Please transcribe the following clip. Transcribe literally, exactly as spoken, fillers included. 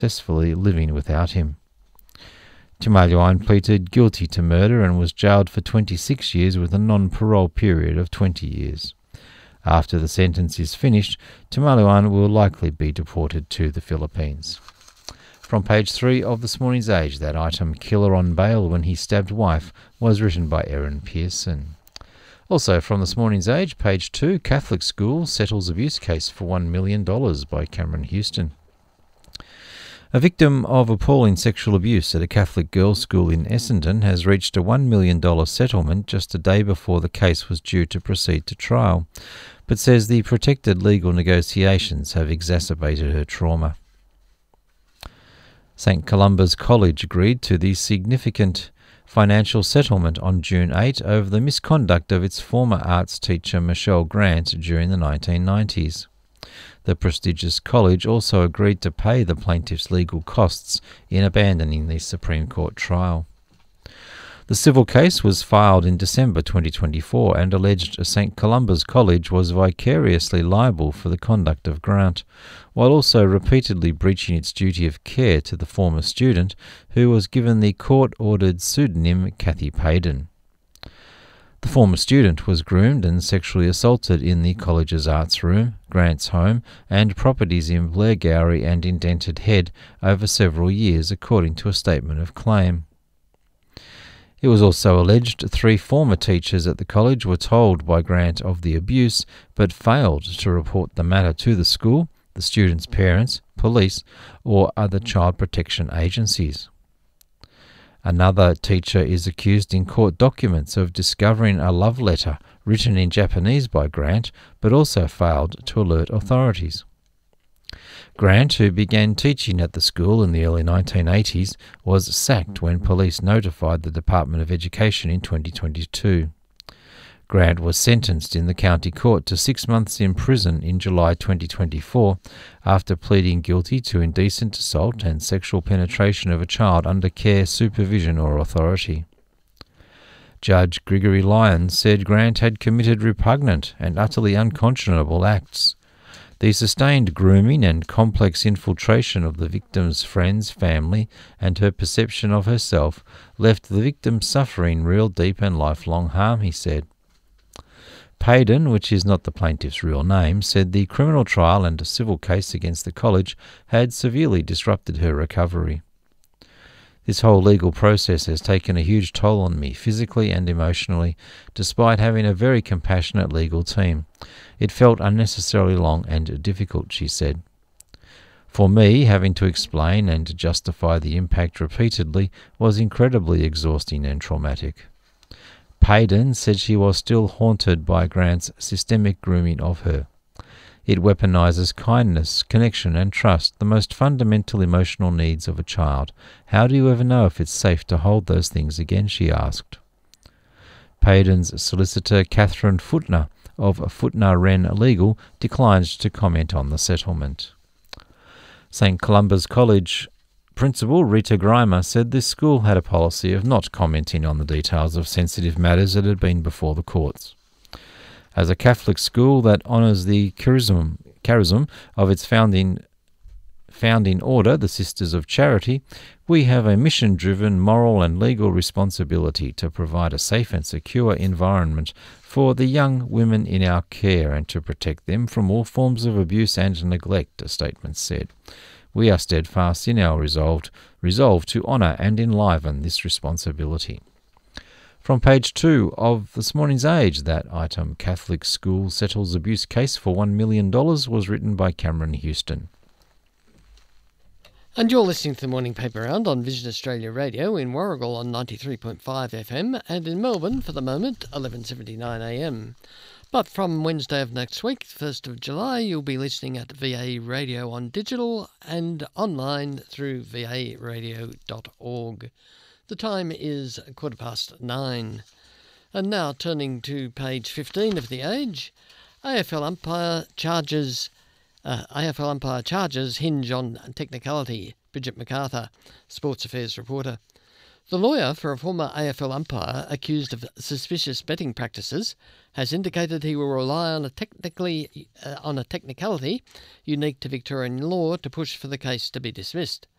successfully living without him. Timaluan pleaded guilty to murder and was jailed for twenty-six years with a non-parole period of twenty years. After the sentence is finished, Timaluan will likely be deported to the Philippines. From page three of this morning's Age, that item, Killer on Bail When He Stabbed Wife, was written by Erin Pearson. Also from this morning's Age, page two, Catholic School Settles Abuse Case for one million dollars by Cameron Houston. A victim of appalling sexual abuse at a Catholic girls' school in Essendon has reached a one million dollars settlement just a day before the case was due to proceed to trial, but says the protected legal negotiations have exacerbated her trauma. St Columba's College agreed to the significant financial settlement on June eighth over the misconduct of its former arts teacher Michelle Grant during the nineteen nineties. The prestigious college also agreed to pay the plaintiff's legal costs in abandoning the Supreme Court trial. The civil case was filed in December twenty twenty-four and alleged St Columba's College was vicariously liable for the conduct of Grant, while also repeatedly breaching its duty of care to the former student, who was given the court-ordered pseudonym Kathy Payden. The former student was groomed and sexually assaulted in the college's arts room, Grant's home, and properties in Blairgowrie and Indented Head over several years, according to a statement of claim. It was also alleged three former teachers at the college were told by Grant of the abuse, but failed to report the matter to the school, the students' parents, police, or other child protection agencies. Another teacher is accused in court documents of discovering a love letter written in Japanese by Grant, but also failed to alert authorities. Grant, who began teaching at the school in the early nineteen eighties, was sacked when police notified the Department of Education in twenty twenty-two. Grant was sentenced in the county court to six months in prison in July twenty twenty-four after pleading guilty to indecent assault and sexual penetration of a child under care, supervision or authority. Judge Gregory Lyons said Grant had committed repugnant and utterly unconscionable acts. The sustained grooming and complex infiltration of the victim's friends, family, and her perception of herself left the victim suffering real deep and lifelong harm, he said. Payden, which is not the plaintiff's real name, said the criminal trial and a civil case against the college had severely disrupted her recovery. This whole legal process has taken a huge toll on me, physically and emotionally, despite having a very compassionate legal team. It felt unnecessarily long and difficult, she said. For me, having to explain and justify the impact repeatedly was incredibly exhausting and traumatic. Payden said she was still haunted by Grant's systemic grooming of her. It weaponizes kindness, connection and trust, the most fundamental emotional needs of a child. How do you ever know if it's safe to hold those things again, she asked. Payden's solicitor, Catherine Footner, of Footner Wren Legal, declined to comment on the settlement. St Columba's College Principal Rita Grimer said this school had a policy of not commenting on the details of sensitive matters that had been before the courts. As a Catholic school that honours the charism, charism of its founding founding order, the Sisters of Charity, we have a mission-driven moral and legal responsibility to provide a safe and secure environment for the young women in our care and to protect them from all forms of abuse and neglect, a statement said. We are steadfast in our resolved, resolve to honour and enliven this responsibility. From page two of this morning's Age, that item, Catholic School Settles Abuse Case for one million dollars, was written by Cameron Houston. And you're listening to the Morning Paper Round on Vision Australia Radio in Warragul on ninety-three point five F M and in Melbourne, for the moment, eleven seventy-nine A M. But from Wednesday of next week, first of July, you'll be listening at V A Radio on digital and online through v a radio dot org. The time is quarter past nine. And now turning to page fifteen of The Age, A F L umpire charges uh, A F L umpire charges hinge on technicality. Bridget MacArthur, Sports Affairs reporter. The lawyer for a former A F L umpire accused of suspicious betting practices has indicated he will rely on a technically uh, on a technicality unique to Victorian law to push for the case to be dismissed.